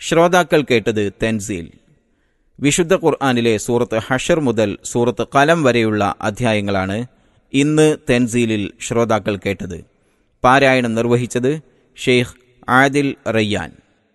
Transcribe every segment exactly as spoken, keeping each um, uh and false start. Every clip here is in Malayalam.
ശ്രോതാക്കൾ കേട്ടത് തൻസീൽ. വിശുദ്ധ ഖുർആനിലെ സൂറത്ത് ഹഷർ മുതൽ സൂറത്ത് ഖലം വരെയുള്ള അധ്യായങ്ങളാണ് ഇന്ന് തൻസീലിൽ ശ്രോതാക്കൾ കേട്ടത്. പാരായണം നിർവഹിച്ചത് ഷെയ്ഖ് ആദിൽ റയ്യാൻ.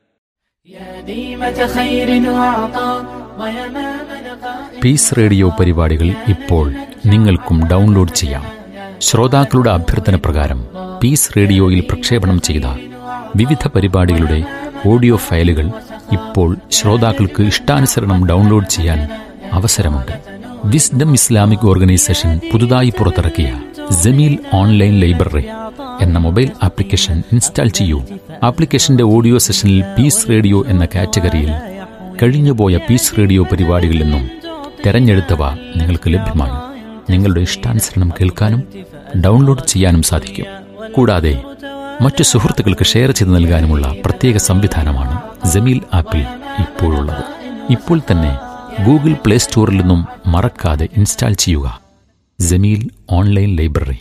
പീസ് റേഡിയോ പരിപാടികൾ ഇപ്പോൾ നിങ്ങൾക്കും ഡൗൺലോഡ് ചെയ്യാം. ശ്രോതാക്കളുടെ അഭ്യർത്ഥന പ്രകാരം പീസ് റേഡിയോയിൽ പ്രക്ഷേപണം ചെയ്ത വിവിധ പരിപാടികളുടെ ഓഡിയോ ഫയലുകൾ ഇപ്പോൾ ശ്രോതാക്കൾക്ക് ഇഷ്ടാനുസരണം ഡൗൺലോഡ് ചെയ്യാൻ അവസരമുണ്ട്. വിസ്ഡം ഇസ്ലാമിക് ഓർഗനൈസേഷൻ പുതുതായി പുറത്തിറക്കിയ ജമീൽ ഓൺലൈൻ ലൈബ്രറി എന്ന മൊബൈൽ ആപ്ലിക്കേഷൻ ഇൻസ്റ്റാൾ ചെയ്യൂ. ആപ്ലിക്കേഷന്റെ ഓഡിയോ സെഷനിൽ പീസ് റേഡിയോ എന്ന കാറ്റഗറിയിൽ കഴിഞ്ഞുപോയ പീസ് റേഡിയോ പരിപാടികളിൽ നിന്നും തെരഞ്ഞെടുത്തവ നിങ്ങൾക്ക് ലഭ്യമാണ്. നിങ്ങളുടെ ഇഷ്ടാനുസരണം കേൾക്കാനും ഡൗൺലോഡ് ചെയ്യാനും സാധിക്കും. കൂടാതെ മറ്റു സുഹൃത്തുക്കൾക്ക് ഷെയർ ചെയ്ത് നൽകാനുമുള്ള പ്രത്യേക സംവിധാനമാണ് ജമീൽ ആപ്പിൽ ഇപ്പോഴുള്ളത്. ഇപ്പോൾ തന്നെ ഗൂഗിൾ പ്ലേ സ്റ്റോറിൽ നിന്നും മറക്കാതെ ഇൻസ്റ്റാൾ ചെയ്യുക. Jameel online library.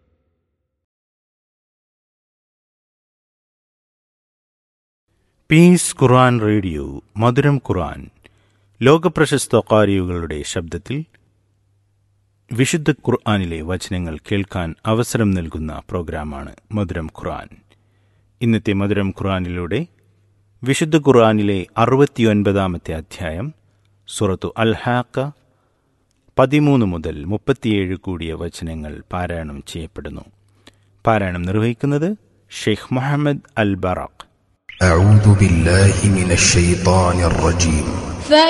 പീസ് ഖുർആൻ റേഡിയോ മധുരം ഖുർആൻ. ലോകപ്രശസ്ത ഖാരികളുടെ ശബ്ദത്തിൽ വിശുദ്ധ ഖുർആനിലെ വചനങ്ങൾ കേൾക്കാൻ അവസരം നൽകുന്ന പ്രോഗ്രാമാണ് മധുരം ഖുർആൻ. ഇന്നത്തെ മധുരം ഖുർആനിലൂടെ വിശുദ്ധ ഖുർആനിലെ അറുപത്തിയൊൻപതാമത്തെ അധ്യായം സൂറത്തു അൽ ഹാഖ പതിമൂന്ന് മുതൽ മുപ്പത്തിയേഴ് കൂടിയ വചനങ്ങൾ പാരായണം ചെയ്യപ്പെടുന്നു. പാരായണം നിർവഹിക്കുന്നത് ഷെയ്ഖ് മുഹമ്മദ് അൽ ബറാഖ്. أعوذ بالله من الشيطان الرجيم